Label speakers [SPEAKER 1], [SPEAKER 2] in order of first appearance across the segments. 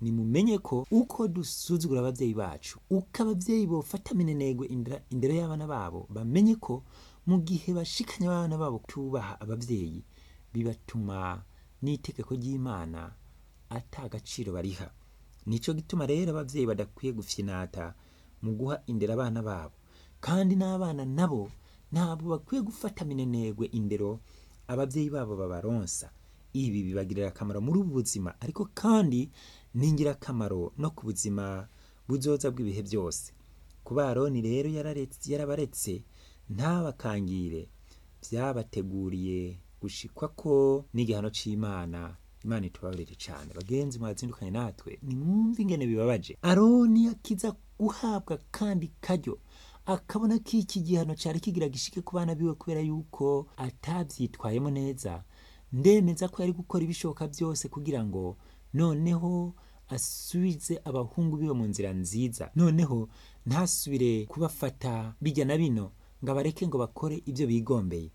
[SPEAKER 1] nimumenye ko uko dusuzugura abavyeyi bacu uko abavyeyi bofata minenegwe indero y'abana babo, bamenye ko mu gihe bashikanye abana babo tubaha abavyeyi bibatuma n'itegeko ry'Imana ata gaciro bariha. Nico gituma rero abavyeyi badakwiye gufyinata mu guha indero abana babo, kandi n'abana nabo ntabwo bakwiye gufata minenegwe indero abavyeyi babo babaronsa. Ibi bibagirira akamaro muri ubu buzima, ariko kandi ni ingirakamaro no ku buzima buzoza bw'ibihe byose. Kuba Aroni rero yarabaretse ntabakangire, vyabateguriye gushikwa ko n'igihano c'Imana. Imana itubabarire cane. Bagenzi mwazindukanye natwe, nimwumve ingene bibabaje. Aroni akiza guhabwa kandi karyo, akabona ko iki gihano cari kigira gishike ku bana biwe kubera yuko atavyitwayemo neza. Ndemeza ko yari gukora ibishoboka byose kugira ngo noneho asubize abahungu biwe mu nzira nziza, noneho ntasubire kubafata bijya na bino ngo abareke ngo bakore ibyo bigombeye.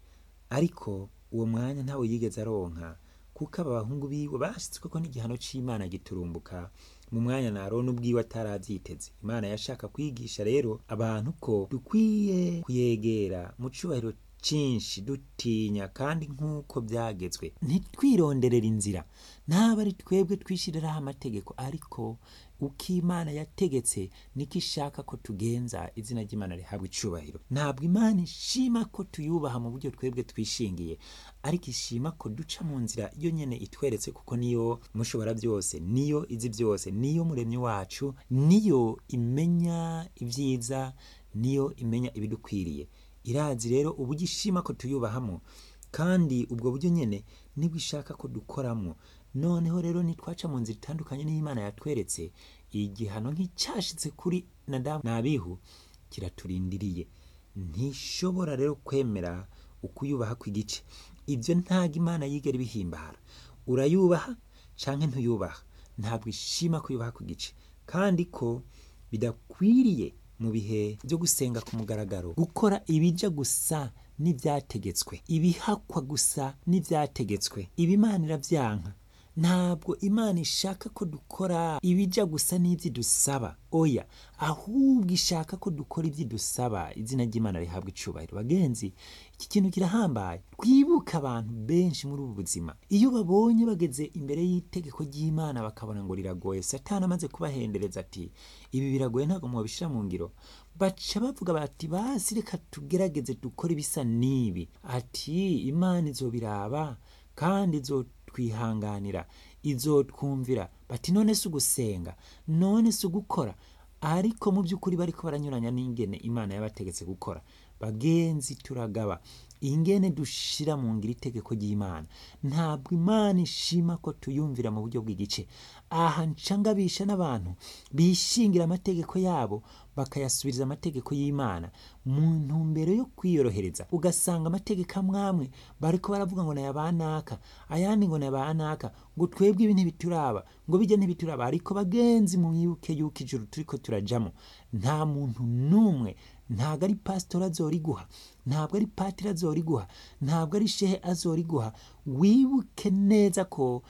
[SPEAKER 1] Ariko uwo mwanya ntawe yigeze aronka, kuko aba bahungu biwe bashitswe ko n'igihano c'Imana giturumbuka mu mwanya na Aroni ubwiwe ataravyiteze. Imana yashaka kwigisha rero abantu ko dukwiye kuyegera mu cubahiro cinshi dutinya, kandi nk'uko byagezwe ntitwironderera inzira, ntaba ari twebwe twishiriraho amategeko, ariko uko Imana yategetse niko ishaka ko tugenza. Izina ry'Imana rihabwa icubahiro. Ntabwo Imana ishima ko tuyubaha mu buryo twebwe twishingiye, ariko ishima ko duca mu nzira iyo nyene itweretse, kuko niyo mushobora byose, niyo izi byose, niyo muremyi wacu, niyo imenya ibyiza, niyo imenya ibidukwiriye. Irazi rero uburyo ishima ko tuyubahamo, kandi ubwo buryo nyene nibwo ishaka ko dukoramo. Noneho rero nitwaca mu nzira itandukanye n'Imana yatweretse, igihano nk'icyashitse kuri Nadabu na Abihu kiraturindiriye. Ntishobora rero kwemera ukuyubaha kw'igice. Ibyo ntago Imana yigera ibihimbara. Urayubaha canke ntuyubaha, ntabwo ishima kuyubaha kw'igice, kandi ko bidakwiriye mu bihe byo gusenga ku mugaragaro gukora ibija gusa n'ivyategetswe, ibihakwa gusa n'ivyategetswe. Ibimana iravyanka. Ntabwo Imana ishaka ko dukora ibija gusa n'ivyidusaba, oya, ahubwo ishaka ko dukora ivyidusaba. Izina ry'Imana rihabwa icubahiro. Bagenzi, iki kintu kirahambaye. Twibuka abantu benshi muri ubu buzima, iyo babonye bageze imbere y'itegeko ry'Imana bakabona ngo riragoye, Satani amaze kubahendereza ati ibi biragoye ntabwo mwabishira mu ngiro, baca bavuga bati basi reka tugerageze dukora ibisa n'ibi. Ati Imana izobiraba kandi twihanganira, izotwumvira. Bati none si ugusenga, none si ugukora. Ariko mu by'ukuri bariko baranyuranya n'ingene Imana yabategetse gukora. Bagenzi, turagaba ingene dushira mu ngiro itegeko ry'Imana. Ntabwo Imana ishima ko tuyumvira mu buryo bw'igice. Aha ncangabisha n'abantu bishingira amategeko yabo bakayasubiriza amategeko y'Imana mu ntumbero yo kwiyorohereza. Ugasanga amategeko amwamwe bariko baravuga ngo nayabanaka, ayandi ngo nayabanaka, ngo twebwe ibi ntibituraba, ngo bijya ntibituraba. Ariko bagenzi, mwibuke yuko ijuru turiko turajamo nta muntu numwe, ntabwo ari pastor azoriguha, ntabwo ari patiri azoriguha, ntabwo ari shehe azoriguha. Wibuke neza ko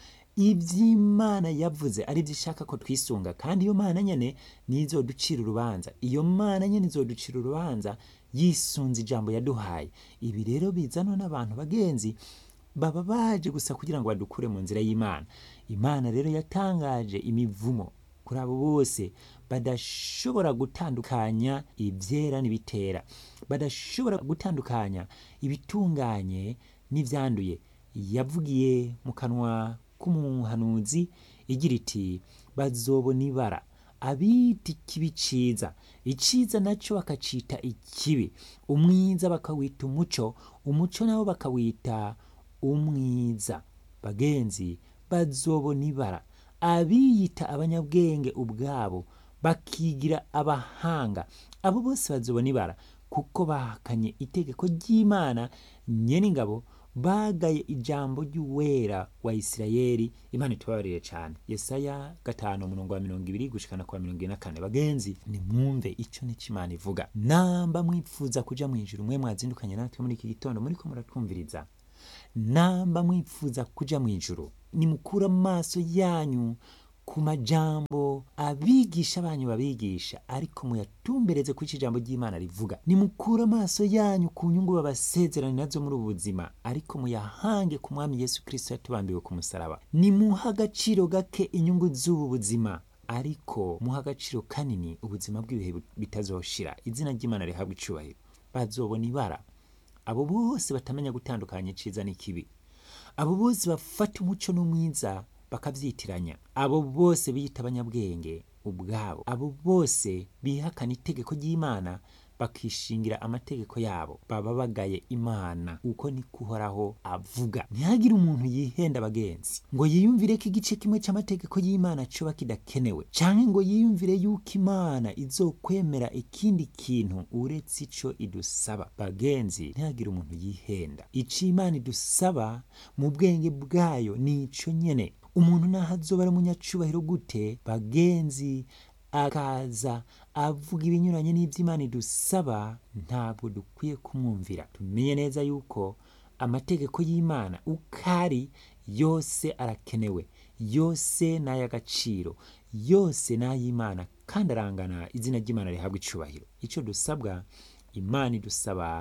[SPEAKER 1] ivy'Imana yavuze ari byo ishaka ko twisunga, kandi iyo Mana nyene nizoducira urubanza. Iyo Mana nyene izoducira urubanza yisunze ijambo yaduhaye. Ibi rero bizanwa n'abantu bagenzi baba baje gusa kugira ngo badukure mu nzira y'Imana. Imana rero yatangaje imivumo kuri abo bose badashobora gutandukanya ibyera n'ibitera, badashobora gutandukanya ibitunganye n'ivyanduye. Yavugiye mu kanwa k'umuhanuzi igira iti bazobona ibara, abita ikibi ciza, iciza naco bakacita ikibi, umwiza bakawita umuco, umuco nabo bakawita umwiza. Bagenzi, bazobona ibara. Abiyita abanyabwenge ubwabo bakigira abahanga, abo bose bazobona ibara, kuko bahakanye itegeko ry'Imana nyen'ingabo, bagaye ijambo ry'uwera wa Isirayeli. Imana itubabarire cyane. Yesaya 5:20-24. Bagenzi, nimwumve ico n'Imana ivuga. Namba mwipfuza kuja mu ijuru, mwe mwazindukanye natwe muri iki gitondo muriko muratwumviriza, namba mwipfuza kuja mu ijuru, nimukura amaso yanyu ku majambo abigisha banyu babigisha, ariko muyatumbereze ku ijambo ry'Imana rivuga. Nimukure amaso yanyu ku nyungu babasezerana nazo muri ubu buzima, ariko muyahange ku mwami Yesu Kristo yatubambiwe ku musaraba. Nimuha agaciro gake inyungu z'ubu buzima, ariko muha agaciro kanini ubuzima bw'ibihe bitazoshira. Izina ry'Imana rihabwa icubahiro. Bazobona ibara abo bose batamenya gutandukanya iciza n'ikibi, abo bose bafata umuco n'umwiza bakavyitiranya, abo bose biyita abanyabwenge ubwabo, abo bose bihakana itegeko ry'Imana bakishingira amategeko yabo, baba bagaye Imana. Uko niko Uhoraho avuga. Ntihagire umuntu yihenda bagenzi ngo yiyumvire ko igice kimwe cy'amategeko y'Imana coba kidakenewe, canke ngo yiyumvire yuko Imana izokwemera ikindi kintu uretse ico idusaba. Bagenzi, ntihagire umuntu yihenda. Ico Imana idusaba mu bwenge bwayo nico nyene. Umuntu naho azoba ari umunyacubahiro gute, bagenzi, akaza avuga ibinyuranye n'ivy'Imana idusaba, ntabwo dukwiye kumwumvira. Tumenye neza yuko amategeko y'Imana ukari yose arakenewe, yose n'ay'agaciro, yose n'ay'Imana, kandi arangana. Izina ry'Imana rihabwa icubahiro. Ico dusabwa, Imana idusaba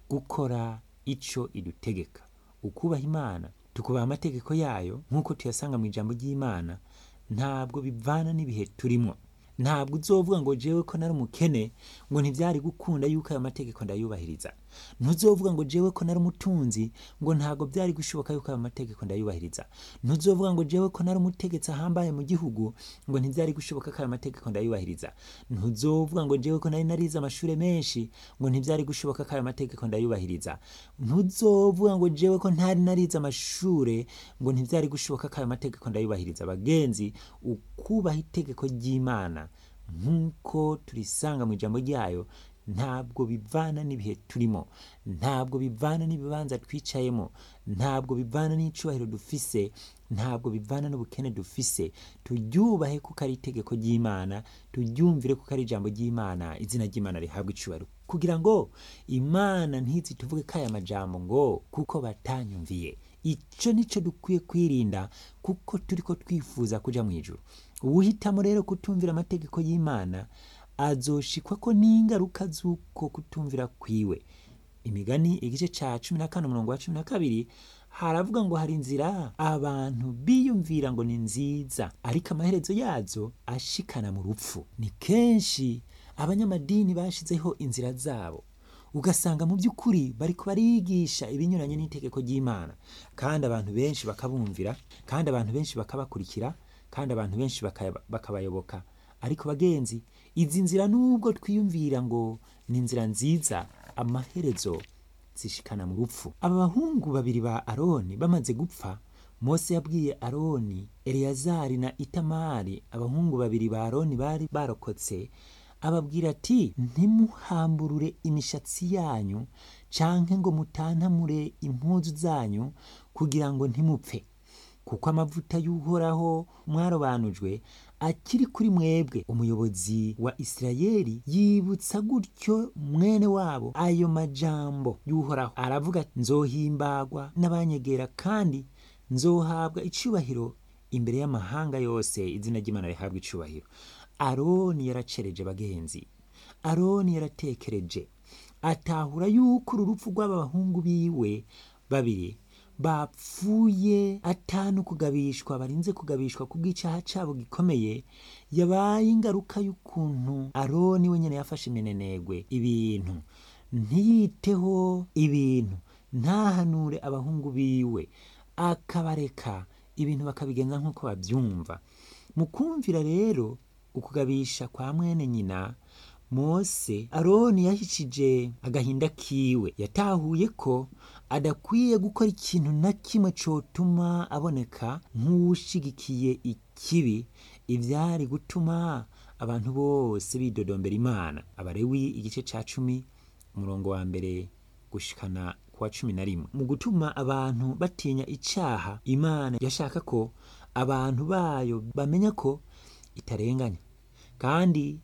[SPEAKER 1] gukora ico idutegeka, ukubaha Imana, tukubaha amategeko yayo nk'uko tuyasanga mu ijambo ry'Imana. Ntabwo bivana n'ibihe turimo. Ntabwo uzovuga ngo jewe ko nari umukene ngo ntivyari gukunda yuko ayo mategeko ndayubahiriza. Ntuzovuga ngo jewe ko nari umutunzi ngo ntago byari gushoboka yuko ayo mategeko ndayubahiriza. Ntuzovuga ngo jewe ko nari umutegetsi ahambaye mu gihugu ngo ntivyari gushoboka ko ayo mategeko ndayubahiriza. Ntuzovuga ngo jewe ko nari narize amashure menshi ngo ntivyari gushoboka ko ayo mategeko ndayubahiriza. Ntuzovuga ngo jewe ko ntari narize amashure ngo ntivyari gushoboka ko ayo mategeko ndayubahiriza. Bagenzi, ukubaha itegeko ry'Imana nk'uko turisanga mu ijambo ryayo ntabwo bivana n'ibihe turimo, ntabwo bivana n'ibibanza twicayemo, ntabwo bivana n'icubahiro dufise, ntabwo bivana n'ubukene dufise. Turyubahe kuko ari itegeko ry'Imana, turyumvire kuko ari ijambo ry'Imana. Izina ry'Imana rihabwa icubahiro, kugira ngo Imana ntizi tuvuge ko aya majambo ngo kuko batanyumviye. Ico nico dukwiye kwirinda, kuko turiko twifuza kuja mu ijuru. Uwuhitamo rero kutumvira amategeko y'Imana azoshikwa ko n'ingaruka z'uko kutumvira kwiwe. Imigani igice ca 14 umurongo wa 12 haravuga ngo hari inzira abantu biyumvira ngo ni nziza, ariko amaherezo yazo ashikana mu rupfu. Ni kenshi abanyamadini bashizeho inzira zabo, ugasanga mu by'ukuri bariko barigisha ibinyuranye n'itegeko ry'Imana, kandi abantu benshi bakabumvira, kandi abantu benshi bakabakurikira, kandi abantu benshi bakabayoboka. Ariko bagenzi, izi nzira nubwo twiyumvira ngo ni inzira nziza, amaherezo zishikana mu rupfu. Aba bahungu babiri ba Aroni bamaze gupfa, Mose yabwiye Aroni, Eleyazari na Itamari, abahungu babiri ba Aroni bari barokotse, ababwira ati, ntimuhamburure imishatsi yanyu canke ngo mutantamure impuzu zanyu kugira ngo ntimupfe, kuko amavuta y'Uhoraho mwarobanujwe akiri kuri mwebwe. Umuyobozi wa Isirayeli yibutsa gutyo mwene wabo ayo majambo y'Uhoraho, aravuga ati, nzohimbagwa n'abanyegera kandi nzohabwa icubahiro imbere y'amahanga yose. Izina ry'Imana rihabwa icubahiro. Aroni yaracereje bagenzi, Aroni yaratekereje, atahura yuko urupfu rw'aba bahungu biwe babiri bapfuye atanu kugabishwa, barinze kugabishwa kubw'icaha cabo gikomeye, yabaye ingaruka y'ukuntu Aroni wenyene yafashe iminenegwe ibintu, ntiyiteho ibintu, ntahanure abahungu biwe, akabareka ibintu bakabigenza nk'uko bavyumva. Mu kumvira rero ukugabisha kwa mwene nyina Mose, Aroni yahishije agahinda kiwe. Yatahuye ko adakwiye gukora ikintu na kimwe cotuma aboneka nk'uwushigikiye ikibi, ivyari gutuma abantu bose bidodombera Imana. Abalewi igice ca 10 umurongo wa mbere gushikana kwa 11. Mu gutuma abantu batinya icaha, Imana yashaka ko abantu bayo bamenya ko itarenganya, kandi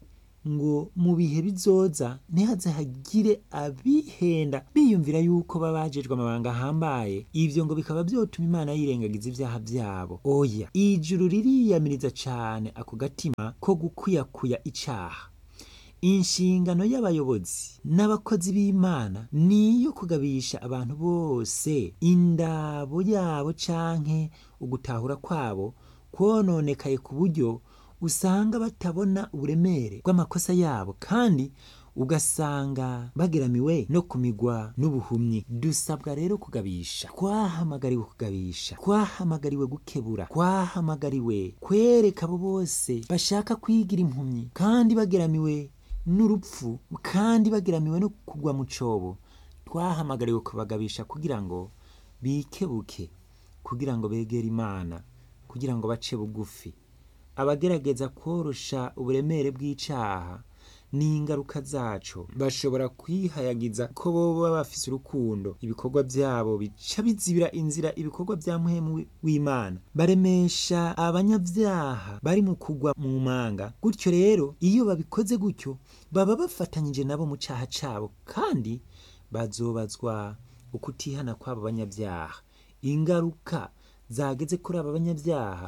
[SPEAKER 1] ngo mu bihe bizoza ntihaze hagire abihenda biyumvira yuko baba bajejwe amabanga ahambaye, ivyo ngo bikaba vyotuma Imana yirengagiza ivyaha vyabo. Oya, ijuru ririyamiriza cane ako gatima ko gukuyakuya icaha. Inshingano y'abayobozi n'abakozi b'Imana niyo kugabisha abantu bose indabo yabo canke ugutahura kwabo kwononekaye ku buryo usanga batabona uburemere bw'amakosa yabo, kandi ugasanga bageramiwe no kumigwa n'ubuhumyi. Dusabwa rero kugabisha, twahamagariwe kugabisha, twahamagariwe gukebura, twahamagariwe kwereka abo bose bashaka kwigira impumyi kandi bageramiwe n'urupfu, kandi bageramiwe no kugwa mu cobo. Twahamagariwe kubagabisha kugira ngo bikebuke, kugira ngo begere Imana, kugira ngo bace bugufi. Abagerageza korosha uburemere bw'icaha n'ingaruka zaco bashobora kwihayagiza ko boba bafise urukundo, ibikorwa vyabo bica bizibira inzira ibikorwa vya muhemu w'Imana, baremesha abanyavyaha bari mu kugwa mu manga. Gutyo rero iyo babikoze gutyo baba bafatanyije nabo mu caha cabo, kandi bazobazwa ukutihana kw'abo banyavyaha. Ingaruka zageze kuri aba banyavyaha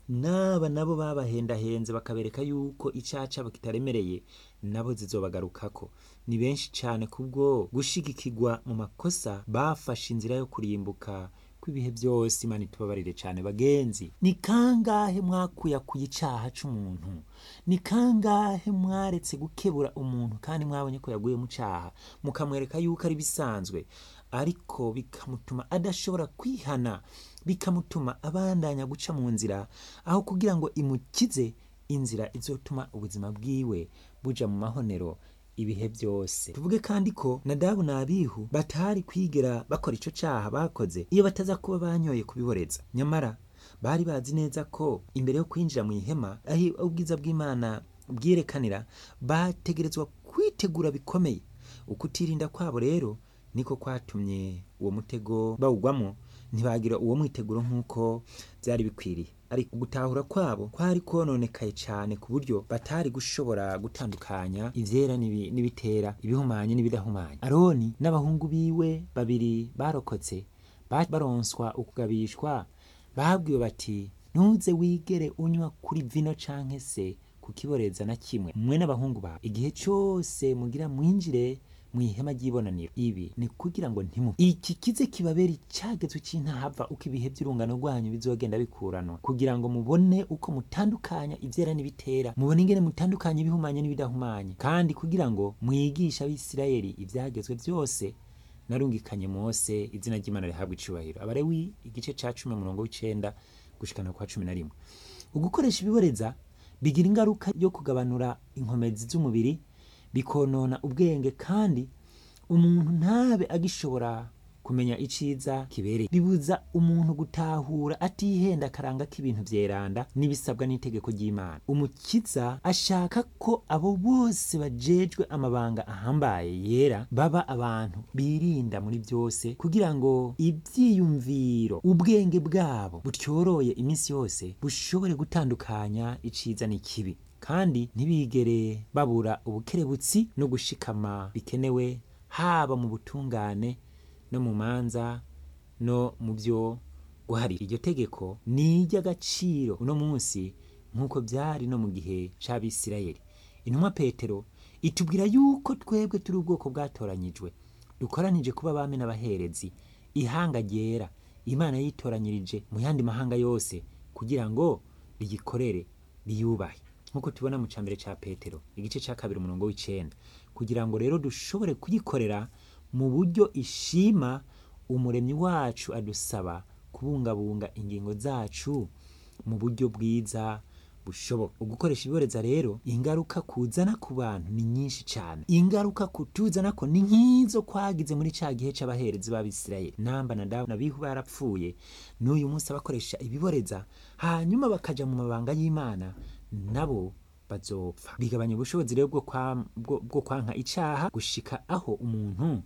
[SPEAKER 1] nabo babahendahenze bakabereka yuko icaha cabo kitaremereye, nabo zizobagarukako. Ni benshi cane kubwo gushigikirwa mu makosa bafashe inzira yo kurimbuka kw'ibihe vyose. Imana itubabarire cane bagenzi. Ni kangahe mwakuyakuye icaha c'umuntu? Ni kangahe mwaretse gukebura umuntu kandi mwabonye ko yaguye mu caha, mukamwereka yuko ari bisanzwe, ariko bikamutuma adashobora kwihana, bikamutuma abandanya guca mu nzira aho kugira ngo imukize inzira izotuma ubuzima bwiwe buja mu mahonero ibihe byose. Tuvuge kandi ko Nadabu na Abihu batari kwigera bakora ico caha bakoze iyo bataza kuba banyoye kubiboreza. Nyamara bari bazi neza ko imbere yo kwinjira mu ihema aho ubwiza bw'Imana bwirekanira, bategerezwa kwitegura bikomeye. Ukutirinda kwabo rero niko kwatumye uwo mutego bawugwamo, ntibagira uwo mwiteguro nk'uko byari bikwiriye. Ariko gutahura kwabo kwari kononekaye cyane ku buryo batari gushobora gutandukanya ivyera n'ibitera, ibihumanye n'ibidahumanye. Aroni n'abahungu biwe babiri barokotse baronswa ukugabishwa, babwiwe bati ntuze wigere unywa kuri vino canke se kukiboreza na kimwe, mwe n'abahungu bawe, igihe cyose mugira mwinjire mu ihema ry'ibonaniro. Ibi ni kugira ngo ntimu iki kize kibabera icyagezo cy'intahava uko ibihe by'urungano rwanyu bizogenda bikuranwa, kugira ngo mubone uko mutandukanya ivyera n'ibitera, mubone ingene mutandukanya ibihumanye n'ibidahumanye, kandi kugira ngo mwigisha Abisirayeli ivyagezwe byose narungikanye Mose, izina ry'Imana rihabwa icubahiro. Abalewi igice ca 10:9 gushikana kwa 11. Ugukoresha ibiboreza bigira ingaruka yo kugabanura inkomezi z'umubiri, bikonona ubwenge, kandi umuntu ntabe agishobora kumenya iciza kibereye. Bibuza umuntu gutahura atihenda akaranga k'ibintu vyeranda n'ibisabwa n'itegeko ry'Imana. Umukiza ashaka ko abo bose bajejwe amabanga ahambaye yera baba abantu birinda muri byose, kugira ngo ivyiyumviro, ubwenge bwabo butyoroye iminsi yose bushobore gutandukanya iciza n'ikibi, kandi ntibigere babura ubukerebutsi no gushikama bikenewe, haba mu butungane no mu manza no mu byo guharira. Iryo tegeko ni iry'agaciro uno munsi nk'uko byari no mu gihe c'Abisirayeli. Intumwa Petero itubwira yuko twebwe turi ubwoko bwatoranyijwe, dukoranije kuba abami n'abaherezi, ihanga ryera Imana yitoranyirije mu yandi mahanga yose, kugira ngo riyikorere riyubahe, nk'uko tubona mu cambere ca Petero igice ca 2:9, kugira ngo rero dushobore kuyikorera mu buryo ishima. Umuremyi wacu adusaba kubungabunga ingingo zacu mu buryo bwiza bushoboka. Ugukoresha ibiboreza rero, ingaruka kuzana ku bantu ni nyinshi cyane. Ingaruka kutuzana ko ni nk'izo kwagize muri ca gihe c'abaherezi b'Abisirayeli. Namba na Nadabu na Abihu barapfuye, n'uyu munsi abakoresha ibiboreza hanyuma bakaja mu mabanga y'Imana nabo bazopfa. Bigabanya ubushobozi rero bwo kwanka icaha, gushika aho umuntu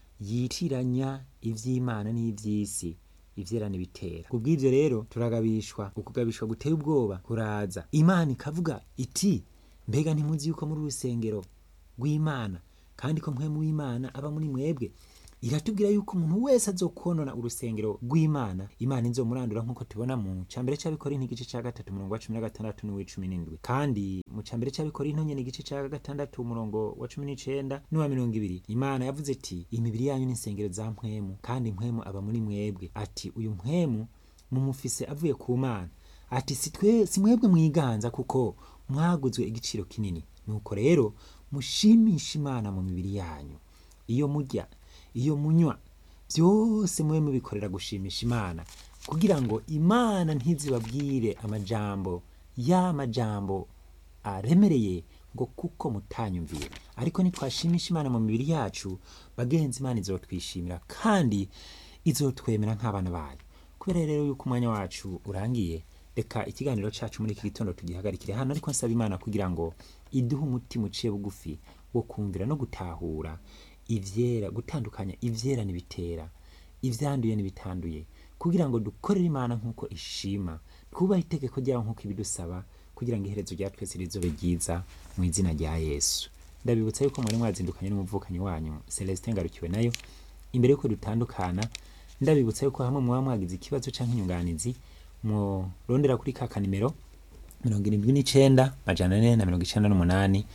[SPEAKER 1] yitiranya ivy'Imana n'ivy'isi, ivyera n'ibitera. Kubw'ivyo rero turagabishwa. Ukugabishwa guteye ubwoba kuraza, Imana ikavuga iti mbega ntimuzi yuko muri urusengero rw'Imana kandi ko mpwemu w'Imana aba muri mwebwe? Iratubwira yuko umuntu wese azokonona urusengero rw'Imana, Imana izomurandura nk'uko tubona mu cambere c'Abikorinto igice ca 3 umurongo wa 16 n'uwa 17, kandi mu cambere c'Abikorinto nyene igice ca 6 umurongo wa 19 n'uwa 20, Imana yavuze ati imibiri yanyu n'insengero za mpwemu, kandi mpwemu aba muri mwebwe. Ati uyu mpwemu mumufise avuye ku Mana. Ati si mwebwe mwiganza kuko mwaguzwe igiciro kinini. Nuko rero mushimisha Imana mu mibiri yanyu. Iyo murya, iyo munywa, byose mwe mubikorera gushimisha Imana, kugira ngo Imana ntizibabwire amajambo aremereye ngo kuko mutanyumviye. Ariko nitwashimisha Imana mu mibiri yacu, bagenzi, Imana izotwishimira kandi izotwemera nk'abana bayo. Kubera rero yuko umwanya wacu urangiye, reka ikiganiro cacu muri iki gitondo tugihagarikire hano, ariko nsaba Imana kugira ngo iduhe umutima uciye bugufi wo kumvira no gutahura ivyera, gutandukanya ivyera n'ibitera, ivyanduye n'ibitanduye, kugira ngo dukorere Imana nk'uko ishima, twubahe itegeko ryayo nk'uko ibidusaba, kugira ngo iherezo rya twese rizobe ryiza mu izina rya Yesu. Ndabibutsa yuko mwari mwazindukanye n'umuvukanyi wanyu Celestin Ngarukiwe nayo. Imbere yuko dutandukana, ndabibutsa yuko hamwe muba mwagize ikibazo canke inyunganizi, murondera kuri ka kanimero 79 498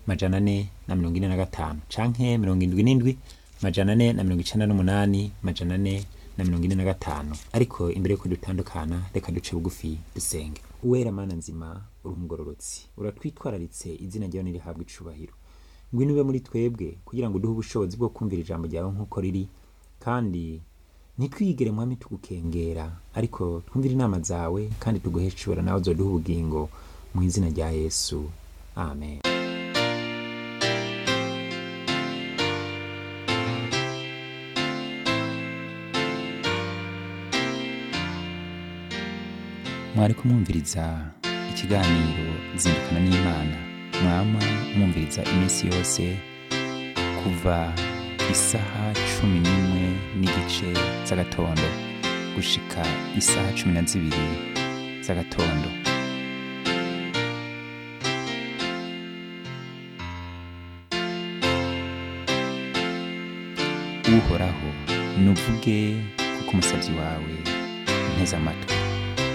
[SPEAKER 1] 445 canke 77 498 445. Ariko imbere yuko dutandukana, reka duce bugufi dusenge. Uwera Mana nzima, uri umugororotsi, uratwitwararitse, izina ryawe nirihabwe icubahiro. Ngwino ube muri twebwe kugira ngo duhe ubushobozi bwo kumvira ijambo ryawe nk'uko riri, kandi nitwigere mwami tugukengera, ariko twumvire inama zawe kandi tuguheshura, nawe uzoduha ubugingo mu izina rya Yesu. Amen. Mwari kumwumviriza ikiganiro Zindukana n'Imana, mwama mwumviriza iminsi yose kuva isaha 11:30 z'agatondo gushika isaha 12 z'agatondo. Uhoraho nuvuge kuko umusavyi wawe nteze amatwi.